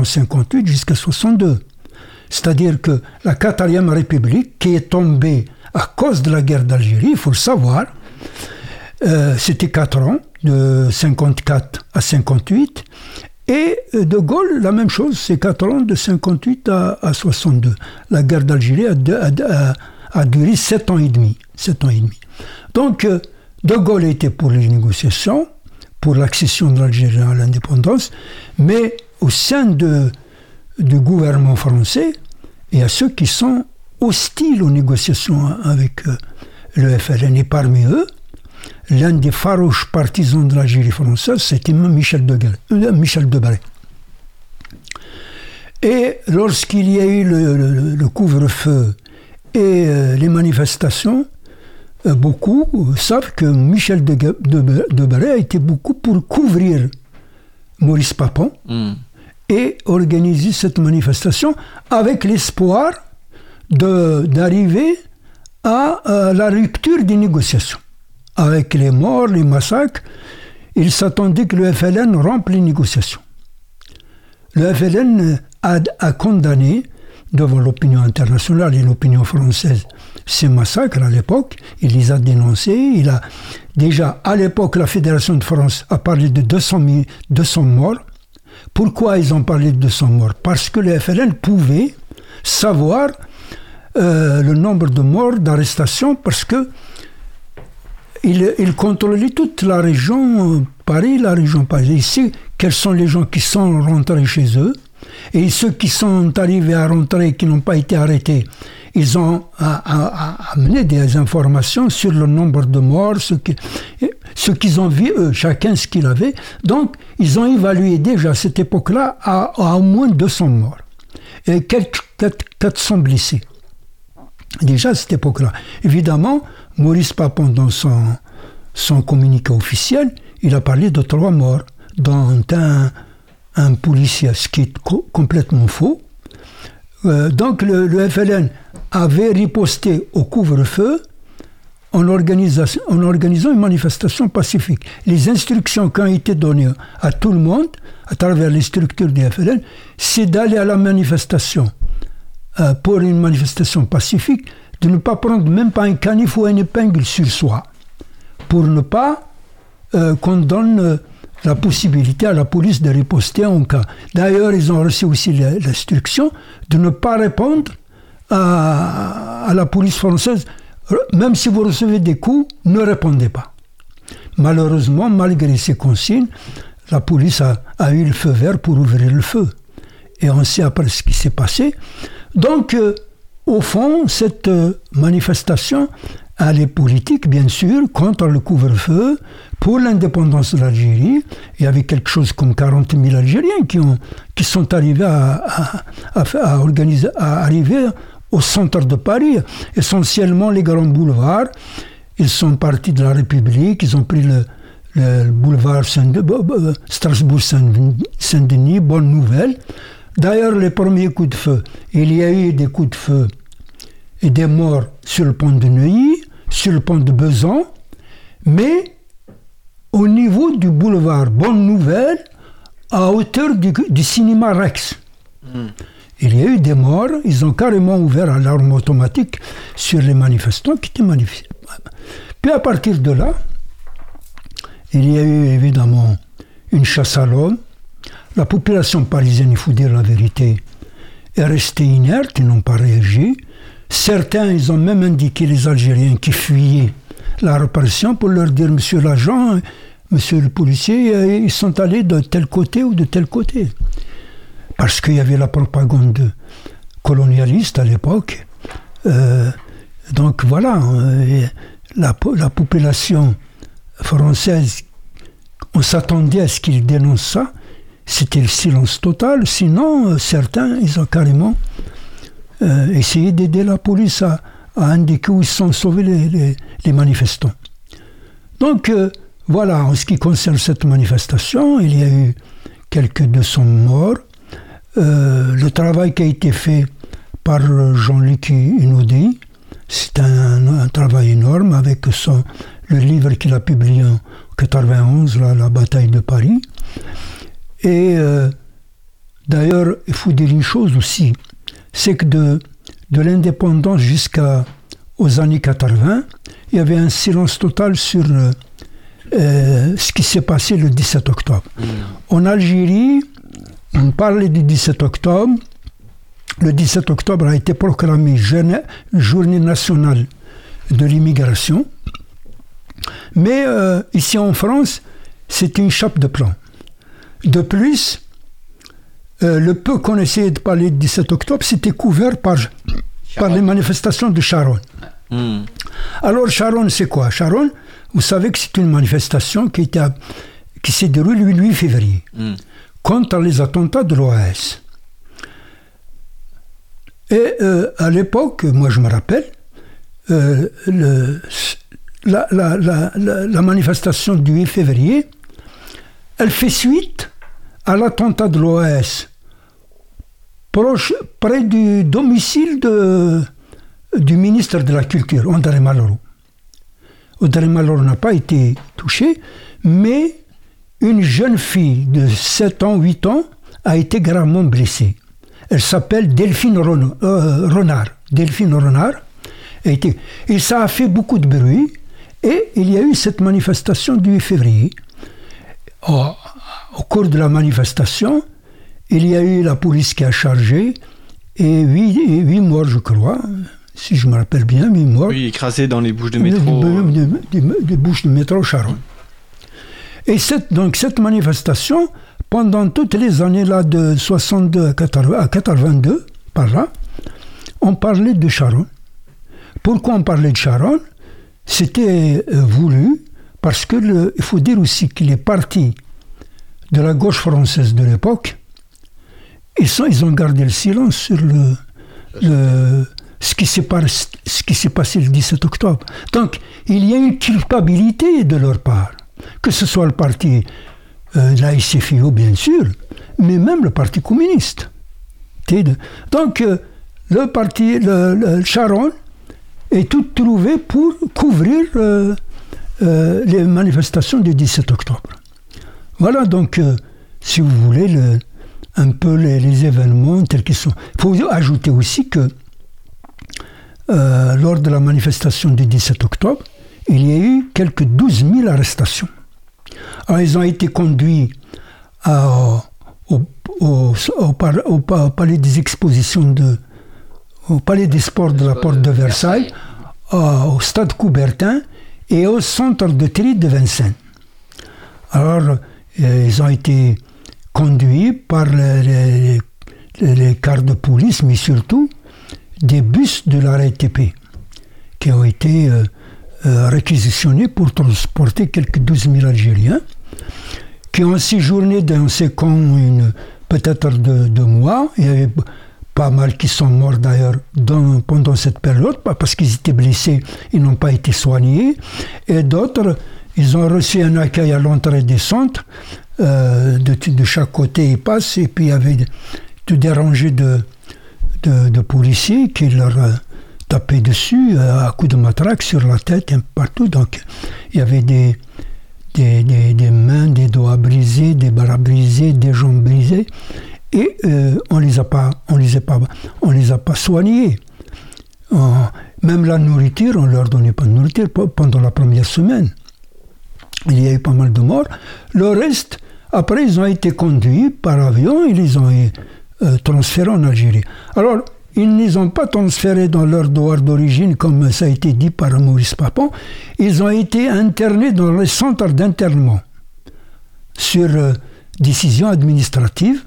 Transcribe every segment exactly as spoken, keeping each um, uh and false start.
cinquante-huit jusqu'à soixante-deux. C'est-à-dire que la quatrième République, qui est tombée à cause de la guerre d'Algérie, il faut le savoir, euh, c'était quatre ans, de cinquante-quatre à cinquante-huit, et De Gaulle, la même chose, c'est quatre ans, de cinquante-huit à, à soixante-deux. La guerre d'Algérie a, a, a, a duré sept ans et demi. sept ans et demi. Donc, euh, De Gaulle était pour les négociations, pour l'accession de l'Algérie à l'indépendance, mais au sein de, du gouvernement français, il y a ceux qui sont hostiles aux négociations avec euh, le F L N. Et parmi eux, l'un des farouches partisans de l'Algérie française, c'était Michel Debré. Euh, Michel Debré. Et lorsqu'il y a eu le, le, le couvre-feu et euh, les manifestations, euh, beaucoup savent que Michel Debré a été beaucoup pour couvrir Maurice Papon mm. et organiser cette manifestation avec l'espoir de, d'arriver à, à la rupture des négociations. Avec les morts, les massacres, il s'attendait que le F L N rompe les négociations. Le F L N a, a condamné, devant l'opinion internationale et l'opinion française, ces massacres à l'époque. Il les a dénoncés. Il a, déjà, à l'époque, la Fédération de France a parlé de deux cents morts. Pourquoi ils ont parlé de deux cents morts ? Parce que le F L N pouvait savoir euh, le nombre de morts, d'arrestations, parce que Il, il contrôlait toute la région Paris, la région Paris. Il sait quels sont les gens qui sont rentrés chez eux. Et ceux qui sont arrivés à rentrer, qui n'ont pas été arrêtés, ils ont a, a, a amené des informations sur le nombre de morts, ce, qui, ce qu'ils ont vu, eux, chacun ce qu'il avait. Donc, ils ont évalué déjà à cette époque-là à, à au moins deux cents morts. Et quelques quatre cents blessés. Déjà à cette époque-là. Évidemment, Maurice Papon, dans son, son communiqué officiel, il a parlé de trois morts, dont un, un policier, ce qui est co- complètement faux. Euh, donc le, le F L N avait riposté au couvre-feu en, en organisant une manifestation pacifique. Les instructions qui ont été données à tout le monde, à travers les structures du F L N, c'est d'aller à la manifestation euh, pour une manifestation pacifique, de ne pas prendre même pas un canif ou une épingle sur soi, pour ne pas euh, qu'on donne euh, la possibilité à la police de riposter en cas. D'ailleurs, ils ont reçu aussi l'instruction de ne pas répondre à, à la police française. Même si vous recevez des coups, ne répondez pas. Malheureusement, malgré ces consignes, la police a, a eu le feu vert pour ouvrir le feu. Et on sait après ce qui s'est passé. Donc, euh, au fond, cette euh, manifestation, elle est politique, bien sûr, contre le couvre-feu, pour l'indépendance de l'Algérie. Il y avait quelque chose comme quarante mille Algériens qui, ont, qui sont arrivés à, à, à, à, organiser, à arriver au centre de Paris, essentiellement les grands boulevards. Ils sont partis de la République, ils ont pris le, le, le boulevard Saint-Denis, Strasbourg-Saint-Denis, bonne nouvelle. D'ailleurs, les premiers coups de feu, il y a eu des coups de feu et des morts sur le pont de Neuilly, sur le pont de Besançon, mais au niveau du boulevard Bonne Nouvelle, à hauteur du, du cinéma Rex. Mm. Il y a eu des morts, ils ont carrément ouvert à l'arme automatique sur les manifestants qui étaient manifestés. Puis à partir de là, il y a eu évidemment une chasse à l'homme. La population parisienne, il faut dire la vérité, est restée inerte, ils n'ont pas réagi. Certains, ils ont même indiqué les Algériens qui fuyaient la répression pour leur dire « Monsieur l'agent, monsieur le policier, ils sont allés de tel côté ou de tel côté ». Parce qu'il y avait la propagande colonialiste à l'époque. Euh, donc voilà, euh, la, la population française, on s'attendait à ce qu'ils dénoncent ça. C'était le silence total. Sinon, euh, certains, ils ont carrément euh, essayé d'aider la police à, à indiquer où ils sont sauvés les, les, les manifestants. Donc euh, voilà, en ce qui concerne cette manifestation, il y a eu quelques deux cents morts. Euh, le travail qui a été fait par Jean-Luc Inaudi, c'est un, un travail énorme avec son, le livre qu'il a publié en quatre-vingt-onze, là, La bataille de Paris. Et euh, D'ailleurs, il faut dire une chose aussi, c'est que de, de l'indépendance jusqu'aux années quatre-vingts, il y avait un silence total sur euh, euh, ce qui s'est passé le dix-sept octobre. Mmh. En Algérie, on parlait du dix-sept octobre. Le dix-sept octobre a été proclamé journée nationale de l'immigration. Mais euh, ici en France, c'est une chape de plomb. De plus, euh, le peu qu'on essayait de parler du dix-sept octobre, c'était couvert par, par les manifestations de Charonne. Mmh. Alors Charonne, c'est quoi? Charonne, vous savez que c'est une manifestation qui, était à, qui s'est déroulée le huit février mmh. contre les attentats de l'O A S. Et euh, à l'époque, moi je me rappelle, euh, le, la, la, la, la, la manifestation du huit février, elle fait suite à l'attentat de l'O A S, proche, près du domicile de, du ministre de la Culture, André Malraux. André Malraux n'a pas été touché, mais une jeune fille de sept ans, huit ans a été gravement blessée. Elle s'appelle Delphine Ron, euh, Renard. Delphine Renard. A été, et ça a fait beaucoup de bruit. Et il y a eu cette manifestation du huit février. Oh, au cours de la manifestation, il y a eu la police qui a chargé et huit, et huit morts, je crois, si je me rappelle bien, huit morts. Oui, écrasés dans les bouches de métro. Des de, de, de bouches de métro Charonne. Et cette, donc cette manifestation, pendant toutes les années-là de soixante-deux à quatre-vingt-deux, par là, on parlait de Charonne. Pourquoi on parlait de Charonne? C'était euh, voulu, parce que le, il faut dire aussi que les partis de la gauche française de l'époque, ils, sont, ils ont gardé le silence sur le, le, ce, qui s'est pas, ce qui s'est passé le dix-sept octobre. Donc, il y a une culpabilité de leur part, que ce soit le parti euh, la S F I O, bien sûr, mais même le parti communiste. Donc, euh, le parti, le, le Charonne, est tout trouvé pour couvrir euh, euh, les manifestations du dix-sept octobre. Voilà donc, euh, si vous voulez, le, un peu les, les événements tels qu'ils sont. Il faut ajouter aussi que euh, lors de la manifestation du dix-sept octobre, il y a eu quelques douze mille arrestations. Alors, ils ont été conduits à, au, au, au, au, au palais des expositions de au Palais des Sports de la Porte de Versailles, au Stade Coubertin et au centre de tri de Vincennes. Alors, ils ont été conduits par les, les, les cars de police, mais surtout des bus de la R A T P qui ont été euh, euh, réquisitionnés pour transporter quelques douze mille Algériens qui ont séjourné dans ces camps une, peut-être deux de mois. Il y avait pas mal qui sont morts d'ailleurs dans, pendant cette période, parce qu'ils étaient blessés, ils n'ont pas été soignés. Et d'autres, ils ont reçu un accueil à l'entrée des centres. Euh, de, de chaque côté, ils passent, et puis il y avait tout des rangées de, de, de policiers qui leur euh, tapaient dessus euh, à coups de matraque sur la tête, un peu partout. Donc il y avait des, des, des, des mains, des doigts brisés, des bras brisés, des jambes brisées. Et euh, on les a pas, on les a pas, on les a pas soignés. Euh, même la nourriture, on leur donnait pas de nourriture pendant la première semaine. Il y a eu pas mal de morts. Le reste, après, ils ont été conduits par avion, ils les ont euh, transférés en Algérie. Alors, ils ne les ont pas transférés dans leur devoir d'origine, comme ça a été dit par Maurice Papon. Ils ont été internés dans les centres d'internement sur euh, décision administrative.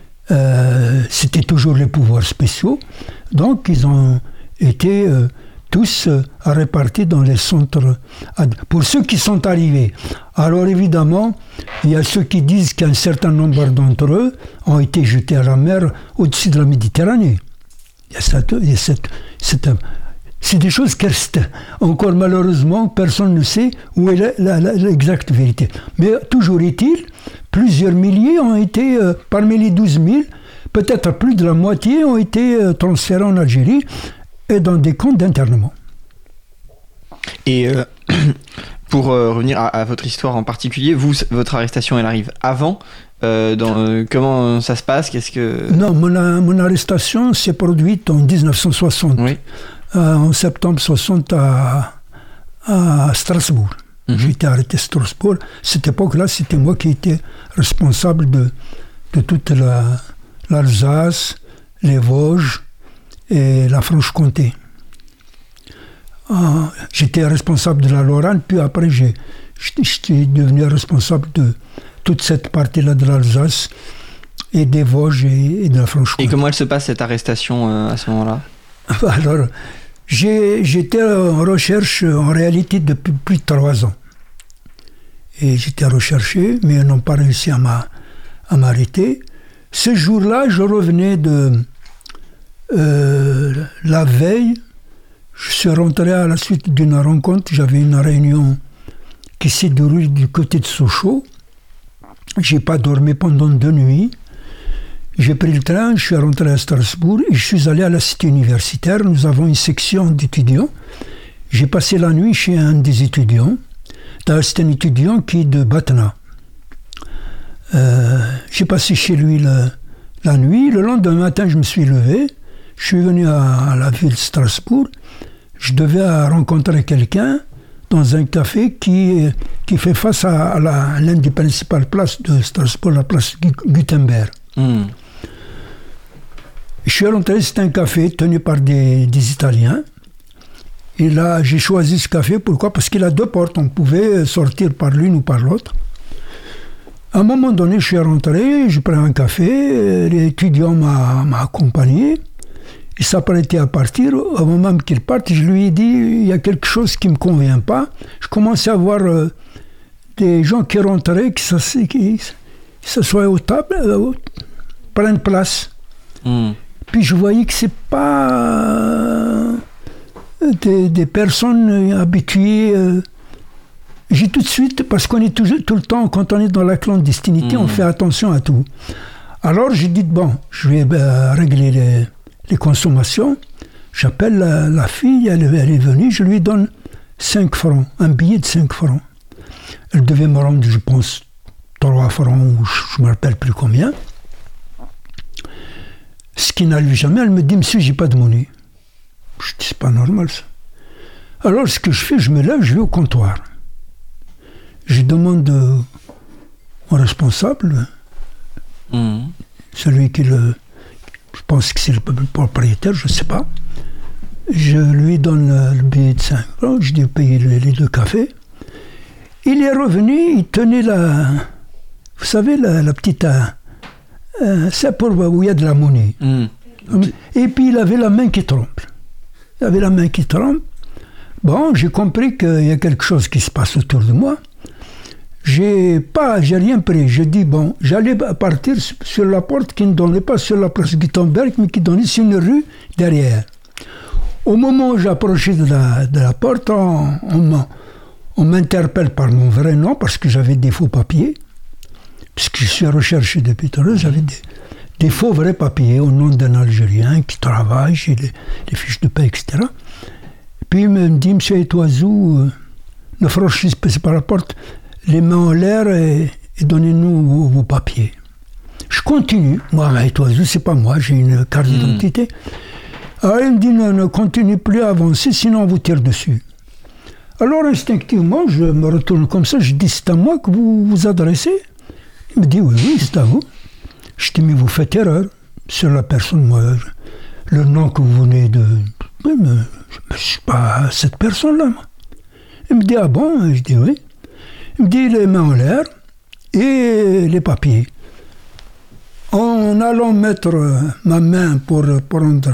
Euh, c'était toujours les pouvoirs spéciaux, donc ils ont été euh, tous euh, répartis dans les centres. Ad... Pour ceux qui sont arrivés, alors évidemment, il y a ceux qui disent qu'un certain nombre d'entre eux ont été jetés à la mer au-dessus de la Méditerranée. Il y a cette, il y a cette, cette, c'est des choses que encore malheureusement personne ne sait où est la, la, l'exacte vérité. Mais toujours est-il, plusieurs milliers ont été, euh, parmi les douze mille, peut-être plus de la moitié ont été euh, transférés en Algérie et dans des camps d'internement. Et euh, pour euh, revenir à, à votre histoire en particulier, vous, votre arrestation, elle arrive avant. Euh, dans, euh, comment ça se passe? Qu'est-ce que... Non, mon, mon arrestation s'est produite en dix-neuf cent soixante, oui. euh, en septembre soixante à, à Strasbourg. Mm-hmm. J'ai été arrêté à Strasbourg. Cette époque-là, c'était moi qui étais responsable de, de toute la, l'Alsace, les Vosges et la Franche-Comté. Euh, j'étais responsable de la Lorraine, puis après, j'ai, j'étais devenu responsable de toute cette partie-là de l'Alsace et des Vosges et, et de la Franche-Comté. Et comment elle se passe, cette arrestation, euh, à ce moment-là? Alors, j'ai, j'étais en recherche, en réalité, depuis plus de trois ans. Et j'étais recherché, mais ils n'ont pas réussi à, m'a, à m'arrêter. Ce jour-là, je revenais de euh, la veille. Je suis rentré à la suite d'une rencontre. J'avais une réunion qui s'est déroulée du côté de Sochaux. Je n'ai pas dormi pendant deux nuits. J'ai pris le train, je suis rentré à Strasbourg et je suis allé à la cité universitaire. Nous avons une section d'étudiants. J'ai passé la nuit chez un des étudiants. C'est un étudiant qui est de Batna. Euh, j'ai passé chez lui le, la nuit. Le lendemain matin, je me suis levé. Je suis venu à, à la ville de Strasbourg. Je devais rencontrer quelqu'un dans un café qui, qui fait face à, à, la, à l'une des principales places de Strasbourg, la place Gutenberg. Mm. Je suis rentré, c'est un café tenu par des, des Italiens. Et là, j'ai choisi ce café. Pourquoi? Parce qu'il a deux portes. On pouvait sortir par l'une ou par l'autre. À un moment donné, je suis rentré, je prends un café. L'étudiant m'a, m'a accompagné. Il s'apprêtait à partir. Au moment qu'il parte, je lui ai dit, il y a quelque chose qui ne me convient pas. Je commençais à voir euh, des gens qui rentraient, qui, qui, qui s'assoyaient aux tables, euh, prennent place. Mm. Puis je voyais que ce n'est pas euh, des, des personnes habituées. Euh, j'ai tout de suite, parce qu'on est toujours, tout le temps, quand on est dans la clandestinité, mm. on fait attention à tout. Alors j'ai dit, bon, je vais euh, régler les... les consommations, j'appelle la, la fille, elle, elle est venue, je lui donne cinq francs, un billet de cinq francs. Elle devait me rendre, je pense, trois francs, ou je ne me rappelle plus combien. Ce qui n'arrive jamais, elle me dit, monsieur, j'ai pas de monnaie. Je dis, c'est pas normal ça. Alors ce que je fais, je me lève, je vais au comptoir. Je demande euh, au responsable, mmh. celui qui le... Je pense que c'est le propriétaire, je ne sais pas. Je lui donne le, le billet de cinq francs, je dis payer les, les deux cafés. Il est revenu, il tenait la... Vous savez, la, la petite... Euh, c'est pour où il y a de la monnaie. Mmh. Okay. Et puis il avait la main qui tremble. Il avait la main qui tremble. Bon, j'ai compris qu'il y a quelque chose qui se passe autour de moi. J'ai pas, j'ai rien pris. Je dis, bon, j'allais partir sur la porte qui ne donnait pas sur la place Gutenberg, mais qui donnait sur une rue derrière. Au moment où j'approchais de la, de la porte, on, on, on m'interpelle par mon vrai nom, parce que j'avais des faux papiers. Puisque je suis recherché depuis tout à l'heure, j'avais des, des faux vrais papiers au nom d'un Algérien qui travaille, j'ai les, les fiches de paie, et cetera. Puis il me dit, monsieur Etoizou, euh, ne franchissez pas par la porte, les mains en l'air et, et donnez-nous vos, vos papiers. Je continue. Moi, Etoizou, c'est pas moi, j'ai une carte mmh. d'identité. Alors il me dit, ne, ne continue plus à avancer, sinon on vous tire dessus. Alors instinctivement, je me retourne comme ça, je dis, c'est à moi que vous vous adressez? Il me dit, oui, oui, c'est à vous. Je dis, mais vous faites erreur sur la personne, moi, le nom que vous venez de... Oui, mais je ne suis pas cette personne-là, moi. Il me dit, ah bon? Je dis, oui. Il me dit, les mains en l'air et les papiers. En allant mettre ma main pour prendre...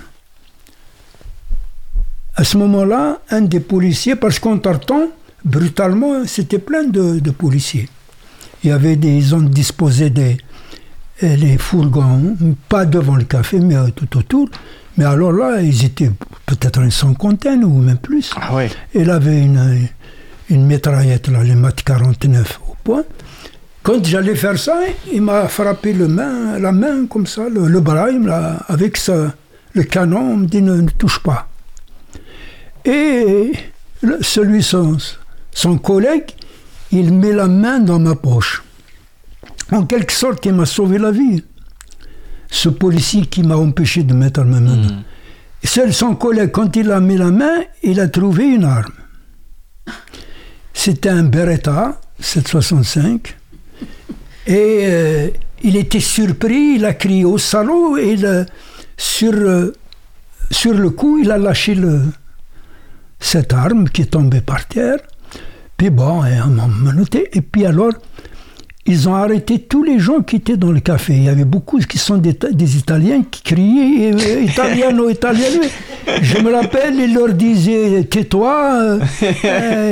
À ce moment-là, un des policiers, parce qu'entre-temps, brutalement, c'était plein de, de policiers. Il y avait des, ils ont disposé des les fourgons, pas devant le café, mais tout autour. Mais alors là, ils étaient peut-être une cinquantaine ou même plus. Ah ouais. Il avait une, une mitraillette, là, les M A T quarante-neuf au point. Quand j'allais faire ça, il m'a frappé le main, la main comme ça, le, le bras, il m'a, avec ça, le canon, on me dit ne, ne touche pas. Et le, celui, son, son collègue, il met la main dans ma poche. En quelque sorte, il m'a sauvé la vie. Ce policier qui m'a empêché de mettre ma main. Mmh. Seul son collègue, quand il a mis la main, il a trouvé une arme. C'était un Beretta sept soixante-cinq. Et euh, il était surpris, il a crié au salaud, et le, sur, euh, sur le coup, il a lâché le, cette arme qui est tombée par terre. Puis bon, on m'a menotté. Et puis alors, ils ont arrêté tous les gens qui étaient dans le café. Il y avait beaucoup qui sont des, des Italiens qui criaient euh, « Italiano, Italiano ». Je me rappelle, ils leur disaient « Tais-toi euh, ».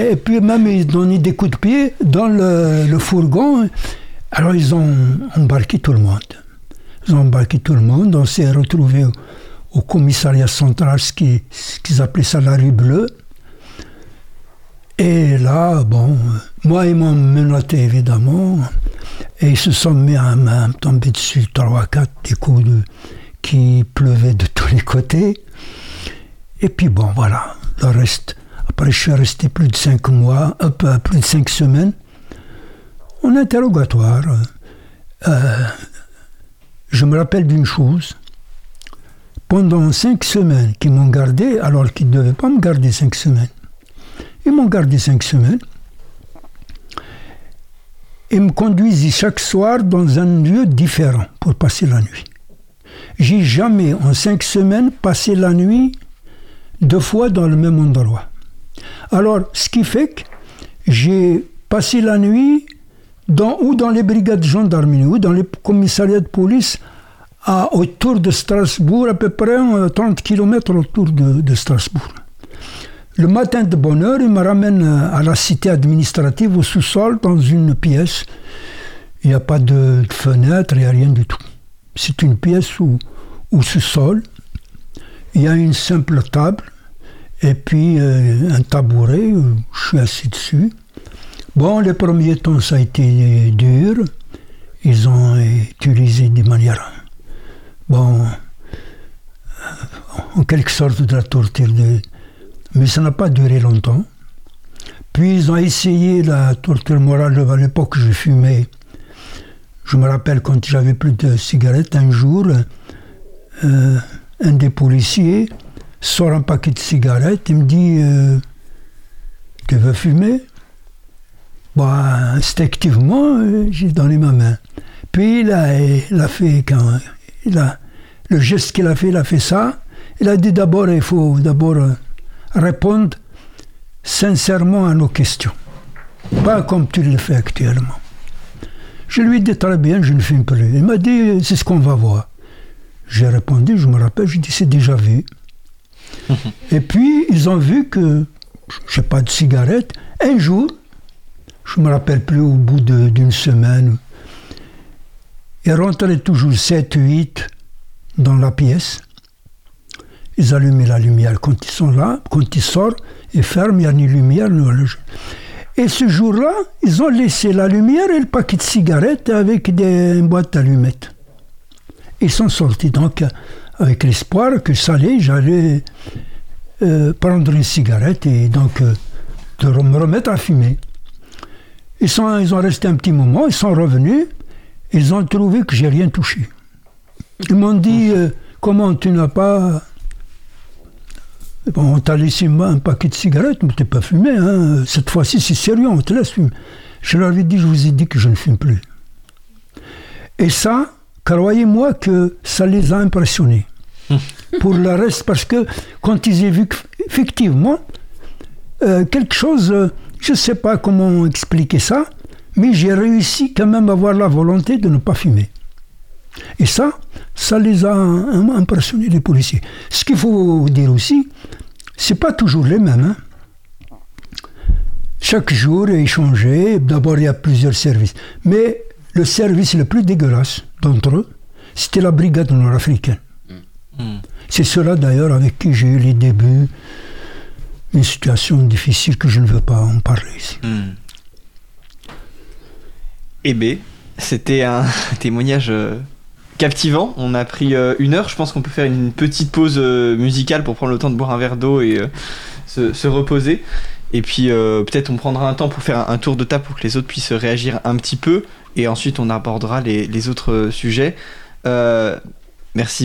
Et puis même, ils donnaient des coups de pied dans le, le fourgon. Alors, ils ont embarqué tout le monde. Ils ont embarqué tout le monde. On s'est retrouvés au, au commissariat central, ce qu'ils ce qu'ils appelaient ça la rue Bleue. Et là, bon, moi, ils m'ont menotté, évidemment, et ils se sont mis à me tomber dessus, trois, quatre, des coups de, qui pleuvaient de tous les côtés. Et puis bon, voilà, le reste. Après, je suis resté plus de cinq mois, euh, plus de cinq semaines, en interrogatoire. Euh, je me rappelle d'une chose. Pendant cinq semaines qu'ils m'ont gardé, alors qu'ils ne devaient pas me garder cinq semaines, ils m'ont gardé cinq semaines. Ils me conduisaient chaque soir dans un lieu différent pour passer la nuit. J'ai jamais, en cinq semaines, passé la nuit deux fois dans le même endroit. Alors, ce qui fait que j'ai passé la nuit dans, ou dans les brigades de gendarmerie, ou dans les commissariats de police, à, autour de Strasbourg, à peu près trente kilomètres autour de, de Strasbourg. Le matin de bonne heure, il me ramène à la cité administrative, au sous-sol, dans une pièce. Il n'y a pas de, de fenêtre, il n'y a rien du tout. C'est une pièce où, au sous-sol, il y a une simple table, et puis euh, un tabouret, où je suis assis dessus. Bon, les premiers temps, ça a été dur. Ils ont utilisé des manières, bon, en quelque sorte de la torture de... Mais ça n'a pas duré longtemps. Puis ils ont essayé la torture morale. À l'époque, je fumais. Je me rappelle quand j'avais plus de cigarettes, un jour, euh, un des policiers sort un paquet de cigarettes et me dit euh, « Tu veux fumer ?» Bon, instinctivement, euh, j'ai donné ma main. Puis il a, il a fait, quand, il a, le geste qu'il a fait, il a fait ça. Il a dit d'abord, il faut d'abord... Euh, répondre sincèrement à nos questions. Pas comme tu le fais actuellement. Je lui ai dit très bien, je ne fume plus. Il m'a dit, c'est ce qu'on va voir. J'ai répondu, je me rappelle, j'ai dit, c'est déjà vu. Et puis, ils ont vu que je n'ai pas de cigarette. Un jour, je ne me rappelle plus, au bout de, d'une semaine, ils rentraient toujours sept, huit dans la pièce. Ils allumaient la lumière quand ils sont là, quand ils sortent, ils ferment, il n'y a ni lumière. Ni... Et ce jour-là, ils ont laissé la lumière et le paquet de cigarettes avec des, une boîte d'allumettes. Ils sont sortis donc avec l'espoir que ça allait, j'allais euh, prendre une cigarette et donc euh, de me remettre à fumer. Ils, sont, ils ont resté un petit moment, ils sont revenus, ils ont trouvé que j'ai rien touché. Ils m'ont dit, euh, comment tu n'as pas... Bon, on t'a laissé un paquet de cigarettes, mais t'es pas fumé, hein. Cette fois-ci, c'est sérieux, on te laisse fumer. Je leur ai dit, je vous ai dit que je ne fume plus. Et ça, croyez-moi que ça les a impressionnés. Pour le reste, parce que quand ils ont vu qu'effectivement, euh, quelque chose, euh, je ne sais pas comment expliquer ça, mais j'ai réussi quand même à avoir la volonté de ne pas fumer. Et ça, ça les a impressionnés, les policiers. Ce qu'il faut dire aussi, c'est pas toujours les mêmes. Hein. Chaque jour, ils changeaient. D'abord, il y a plusieurs services. Mais le service le plus dégueulasse d'entre eux, c'était la brigade nord-africaine. Mmh. C'est cela d'ailleurs avec qui j'ai eu les débuts, une situation difficile que je ne veux pas en parler ici. Mmh. Eh bien, c'était un témoignage... Euh... captivant, on a pris euh, une heure, je pense qu'on peut faire une petite pause euh, musicale pour prendre le temps de boire un verre d'eau et euh, se, se reposer. Et puis euh, peut-être on prendra un temps pour faire un tour de table pour que les autres puissent réagir un petit peu. Et ensuite on abordera les, les autres sujets. Euh, merci